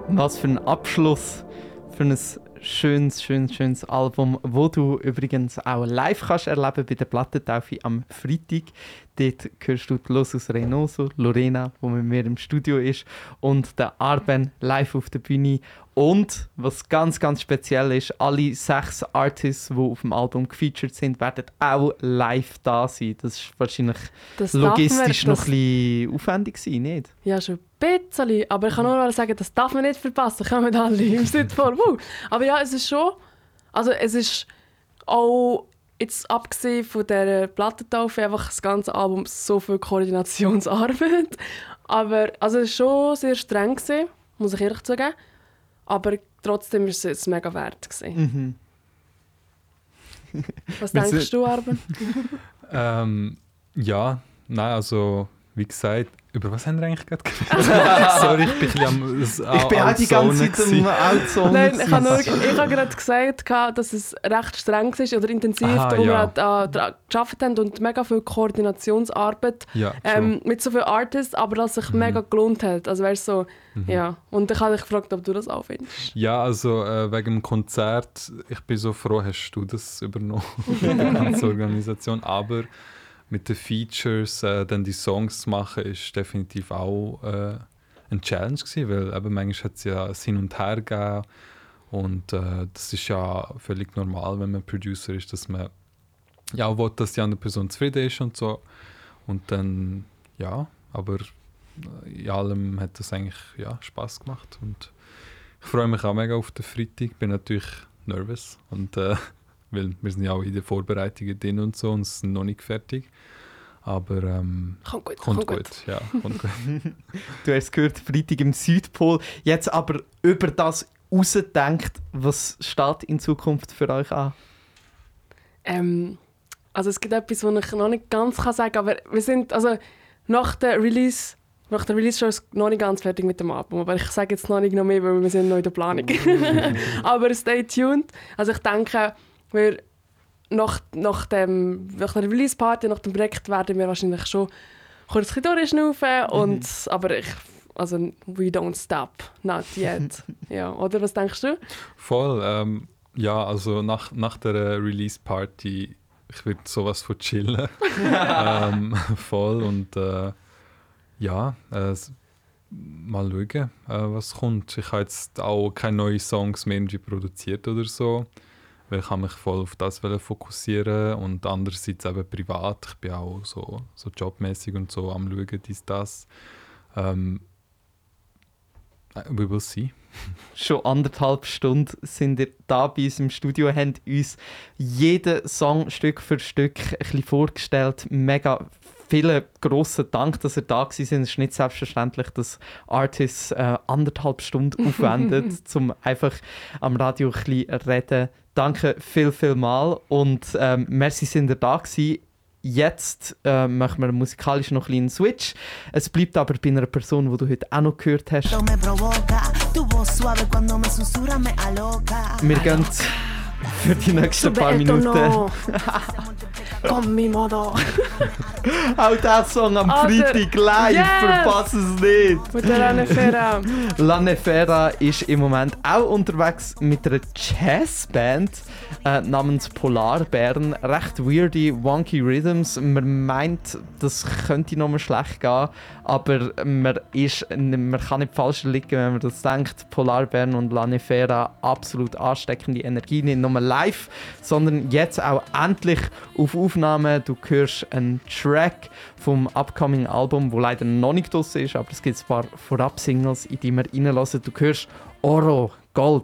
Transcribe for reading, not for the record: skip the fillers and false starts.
Was für ein Abschluss für ein schönes Album, wo du übrigens auch live kannst erleben bei der Plattentaufe am Freitag. Dort hörst du die Losus Reynoso, Lorena, die mit mir im Studio ist, und der Arben live auf der Bühne. Und, was ganz speziell ist, alle 6 Artists, die auf dem Album gefeatured sind, werden auch live da sein. Das ist wahrscheinlich logistisch noch ein bisschen aufwendig sein, nicht? Ja, schon ein bisschen. Aber ich kann nur sagen, das darf man nicht verpassen. Kommen alle im Südpol. Aber ja, es ist schon... Also es ist auch... Jetzt abgesehen von dieser Plattentaufe einfach das ganze Album so viel Koordinationsarbeit. Aber also es war schon sehr streng gewesen, muss ich ehrlich zugeben. Aber trotzdem war es mega wert gewesen. Was denkst du, Arben? Ja, nein, also wie gesagt, über was haben wir eigentlich gerade geredet? Sorry, ich bin ein bisschen am Ich bin auch die ganze Zeit am Outzone. Nein, ich habe gerade gesagt, dass es recht streng war oder intensiv, wo wir daran gearbeitet haben und mega viel Koordinationsarbeit mit so vielen Artists, aber dass sich mega gelohnt hat. Also weißt so, ja. Und ich habe dich gefragt, ob du das auch findest. Ja, also wegen dem Konzert, ich bin so froh, hast du das übernommen, die ganze Organisation, aber mit den Features dann die Songs zu machen, ist definitiv auch eine Challenge gewesen, weil eben manchmal hat es ja ein Hin und Her gegeben und das ist ja völlig normal, wenn man Producer ist, dass man ja auch will, dass die andere Person zufrieden ist und so. Und dann, ja, aber in allem hat das eigentlich Spass gemacht und ich freue mich auch mega auf den Freitag, bin natürlich nervös und weil wir sind ja auch in den Vorbereitungen drin und so und es sind noch nicht fertig. Aber kommt gut. Ja, kommt gut. Du hast gehört, Freitag im Südpol. Jetzt aber über das rausdenkt, was steht in Zukunft für euch an? Also es gibt etwas, was ich noch nicht ganz sagen kann, aber wir sind nach der Release-Show ist noch nicht ganz fertig mit dem Album, aber ich sage jetzt noch nicht mehr, weil wir sind noch in der Planung. Aber stay tuned. Also ich denke, nach der Release-Party, nach dem Projekt werden wir wahrscheinlich schon kurz durchschnaufen. Aber we don't stop, not yet. Ja, oder was denkst du? Voll. Ja, also nach der Release-Party, ich würde sowas von chillen. Voll und mal schauen, was kommt. Ich habe jetzt auch keine neuen Songs mehr irgendwie produziert oder so. Weil ich mich voll auf das fokussieren und andererseits eben privat. Ich bin auch so jobmäßig und so am Schauen, das. We will see. Schon 1,5 Stunden sind ihr da bei uns im Studio, haben uns jeden Song Stück für Stück ein bisschen vorgestellt. Mega vielen grossen Dank, dass ihr da gewesen seid. Es ist nicht selbstverständlich, dass Artists 1,5 Stunden aufwenden, um einfach am Radio ein bisschen reden. Danke viel mal und merci, sind ihr da gewesen. Jetzt machen wir musikalisch noch einen kleinen Switch. Es bleibt aber bei einer Person, die du heute auch noch gehört hast. Wir gehen für die nächsten paar Minuten. Komm, mi modo. Auch dieser Song am Freitag live, verpass es nicht. Mit der Lanefera. Lanefera ist im Moment auch unterwegs mit einer Jazzband namens Polarbären. Recht weirdy, wonky Rhythms. Man meint, das könnte noch mal schlecht gehen, aber man kann nicht falsch liegen, wenn man das denkt. Polarbären und Lanefera, absolut ansteckende Energie, nicht nur live, sondern jetzt auch endlich auf Aufnahme. Du hörst einen Track vom upcoming Album, wo leider noch nicht draussen ist, aber es gibt ein paar Vorab-Singles, in die wir reinhören. Du hörst Oro, Gold.